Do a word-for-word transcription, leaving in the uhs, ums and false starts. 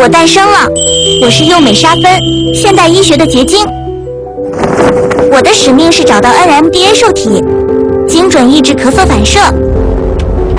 我诞生了，我是幼美沙芬，现代医学的结晶。我的使命是找到 N M D A 受体，精准抑制咳嗽反射，